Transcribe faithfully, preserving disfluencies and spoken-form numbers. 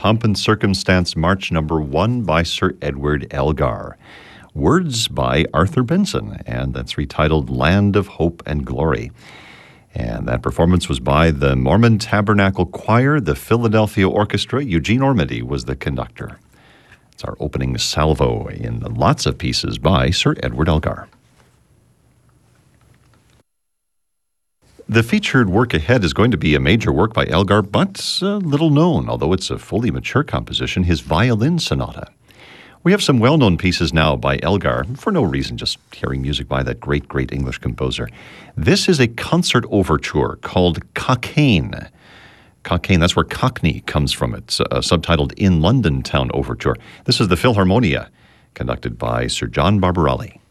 Pomp and Circumstance March Number One by Sir Edward Elgar. Words by Arthur Benson, and that's retitled Land of Hope and Glory. And that performance was by the Mormon Tabernacle Choir, the Philadelphia Orchestra. Eugene Ormandy was the conductor. It's our opening salvo in lots of pieces by Sir Edward Elgar. The featured work ahead is going to be a major work by Elgar, but uh, little known, although it's a fully mature composition, his Violin Sonata. We have some well-known pieces now by Elgar, for no reason, just hearing music by that great, great English composer. This is a concert overture called Cockaigne. Cockaigne, that's where Cockney comes from. It's uh, subtitled In London Town Overture. This is the Philharmonia, conducted by Sir John Barbarelli.